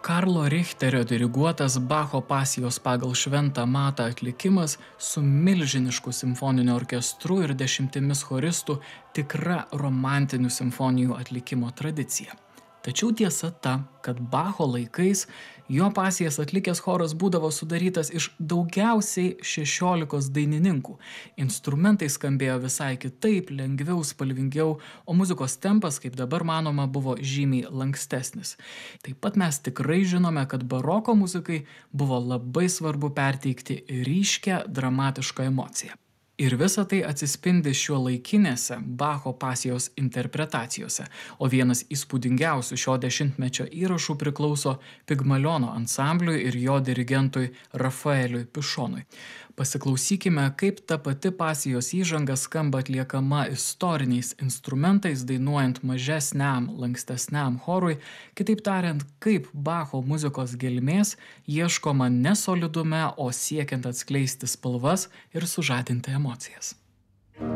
Karlo Richterio diriguotas Bacho pasijos pagal Šventą Matą atlikimas su milžinišku simfoniniu orkestru ir 10 choristų tikra romantinių simfonijų atlikimo tradicija. Tačiau tiesa ta, kad Bacho laikais jo pasijas atlikęs choras būdavo sudarytas iš daugiausiai 16 dainininkų. Instrumentai skambėjo visai kitaip, lengviau, spalvingiau, o muzikos tempas, kaip dabar manoma, buvo žymiai lankstesnis. Taip pat mes tikrai žinome, kad baroko muzikai buvo labai svarbu perteikti ryškią, dramatišką emociją. Ir visa tai atsispindi šiuolaikinėse Bacho pasijos interpretacijose, o vienas įspūdingiausių šio dešimtmečio įrašų priklauso Pigmaliono ansambliui ir jo dirigentui Rafaeliui Pišonui. Pasiklausykime, kaip ta pati pasijos įžanga skamba atliekama istoriniais instrumentais, dainuojant mažesniam, lankstesniam chorui, kitaip tariant, kaip Bacho muzikos gelmės ieškoma ne solidume, o siekiant atskleisti spalvas ir sužadinti emocijas.